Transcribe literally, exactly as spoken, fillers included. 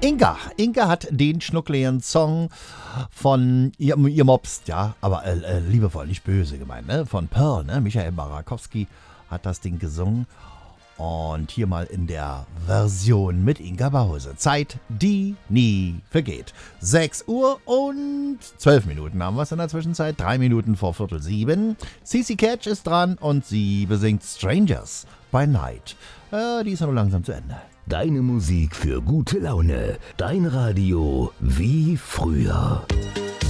Inga, Inga hat den schnuckligen Song von ihr, ihr Mobst, ja, aber äh, äh, liebevoll, nicht böse gemeint, ne? Von Pearl, ne? Michael Barakowski hat das Ding gesungen. Und hier mal in der Version mit Inga Bause. Zeit, die nie vergeht. sechs Uhr und zwölf Minuten haben wir es in der Zwischenzeit. Drei Minuten vor Viertel sieben. Cici Catch ist dran und sie besingt Strangers by Night. Äh, die ist ja nur langsam zu Ende. Deine Musik für gute Laune. Dein Radio wie früher.